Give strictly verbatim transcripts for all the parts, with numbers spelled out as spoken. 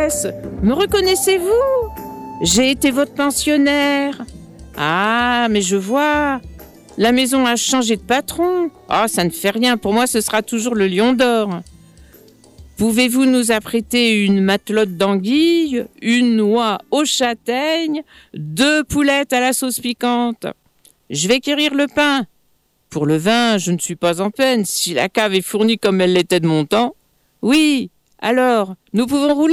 comtesse, me reconnaissez-vous? J'ai été votre pensionnaire. Ah, mais je vois. La maison a changé de patron. Ah, ça ne fait rien. Pour moi, ce sera toujours le Lion d'Or. Pouvez-vous nous apprêter une matelote d'anguilles, une noix aux châtaignes, deux poulettes à la sauce piquante? Je vais quérir le pain. Pour le vin, je ne suis pas en peine, si la cave est fournie comme elle l'était de mon temps. Oui, alors, nous pouvons rouler?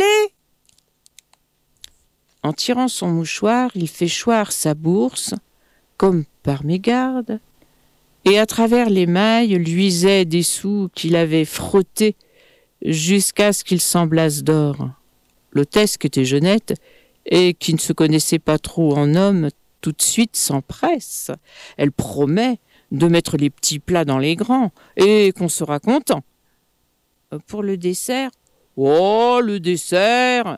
En tirant son mouchoir, il fait choir sa bourse, comme par mégarde, et à travers les mailles luisaient des sous qu'il avait frottés jusqu'à ce qu'ils semblassent d'or. L'hôtesse, qui était jeunette, et qui ne se connaissait pas trop en homme, tout de suite s'empresse. Elle promet de mettre les petits plats dans les grands, et qu'on sera content. Pour le dessert, « Oh, le dessert !»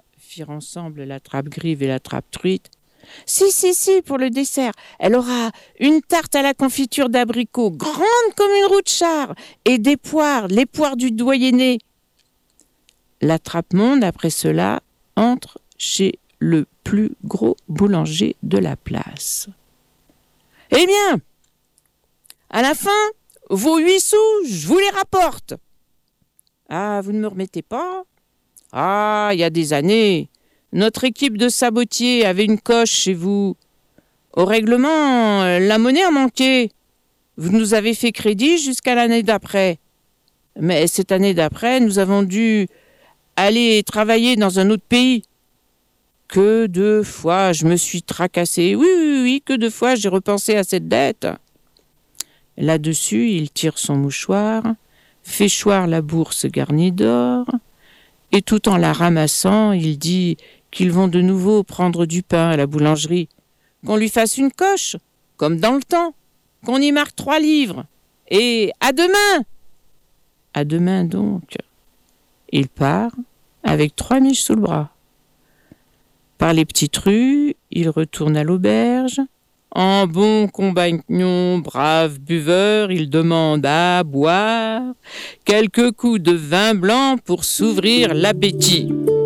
firent ensemble la trappe-grive et la trappe-truite. « Si, si, si, pour le dessert, elle aura une tarte à la confiture d'abricot, grande comme une roue de char, et des poires, les poires du doyenné. » La trappe-monde, après cela, entre chez le plus gros boulanger de la place. « Eh bien, à la fin, vos huit sous, je vous les rapporte. »« Ah, vous ne me remettez pas ? » ?»« Ah, il y a des années, notre équipe de sabotiers avait une coche chez vous. Au règlement, la monnaie a manqué. Vous nous avez fait crédit jusqu'à l'année d'après. Mais cette année d'après, nous avons dû aller travailler dans un autre pays. Que de fois je me suis tracassé. Oui, oui, oui, que de fois j'ai repensé à cette dette. » Là-dessus, il tire son mouchoir, fait choir la bourse garnie d'or, et tout en la ramassant, il dit qu'ils vont de nouveau prendre du pain à la boulangerie, qu'on lui fasse une coche, comme dans le temps, qu'on y marque trois livres, et à demain. À demain donc. Il part avec trois miches sous le bras. Par les petites rues, il retourne à l'auberge. En bon compagnon, brave buveur, il demande à boire quelques coups de vin blanc pour s'ouvrir l'appétit.